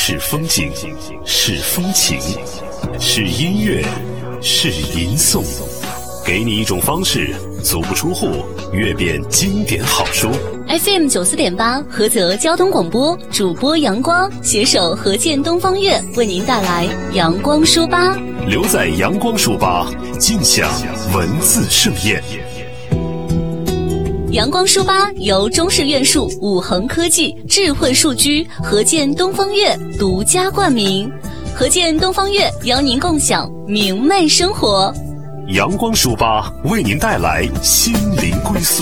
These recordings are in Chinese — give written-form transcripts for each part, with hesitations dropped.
是风景，是风情，是音乐，是吟诵，给你一种方式，足不出户阅遍经典好书。 FM 94.8菏泽交通广播，主播阳光携手何健东方悦为您带来阳光书吧。 留在阳光书吧，尽享文字盛宴。 阳光书吧由中式院术、五恒科技、智慧数居、何健东方悦独家冠名。何健东方悦邀您共享明媚生活。 阳光书吧为您带来心灵归宿。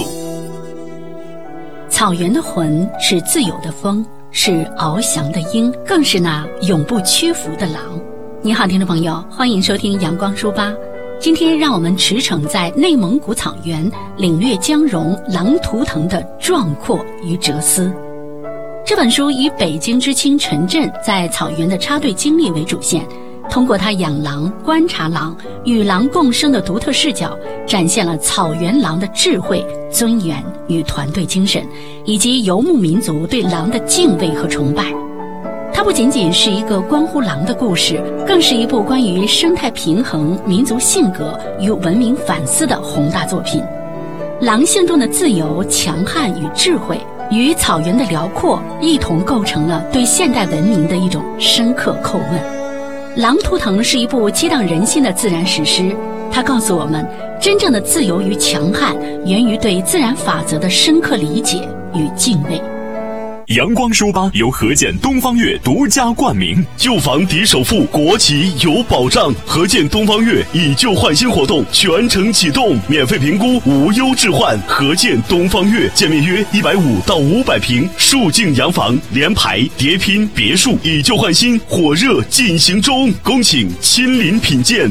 草原的魂是自由的风，是翱翔的鹰，更是那永不屈服的狼。你好，听众朋友，欢迎收听阳光书吧。今天让我们驰骋在内蒙古草原，领略江戎狼图腾的壮阔与哲思。这本书以北京知青陈震在草原的插队经历为主线，通过他养狼、观察狼、与狼共生的独特视角，展现了草原狼的智慧、尊严与团队精神，以及游牧民族对狼的敬畏和崇拜。它不仅仅是一个关乎狼的故事，更是一部关于生态平衡、民族性格与文明反思的宏大作品。狼性中的自由、强悍与智慧，与草原的辽阔一同构成了对现代文明的一种深刻叩问。狼图腾是一部激荡人心的自然史诗，它告诉我们，真正的自由与强悍源于对自然法则的深刻理解与敬畏。 阳光书吧由何健东方悦独家冠名，旧房抵首付，国企有保障。何健东方悦以旧换新活动全程启动，免费评估，无忧置换。何健东方悦建面约150到500平，数境洋房，联排、叠拼、别墅，以旧换新，火热进行中。恭请亲临品鉴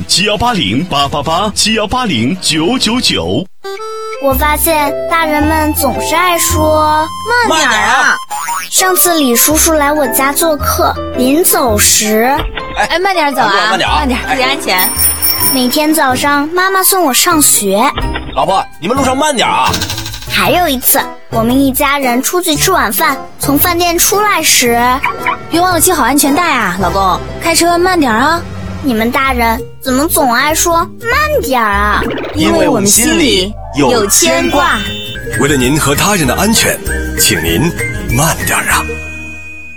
，7180-888-7180-999。 我发现大人们总是爱说慢点啊。 上次李叔叔来我家做客，临走时慢点走啊， 慢点，注意安全。 每天早上妈妈送我上学， 老婆，你们路上慢点啊。 还有一次，我们一家人出去吃晚饭，从饭店出来时， 别忘了系好安全带啊，老公，开车慢点啊。 你们大人怎么总爱说慢点啊？ 因为我们心里有牵挂。 为了您和他人的安全，请您慢点啊。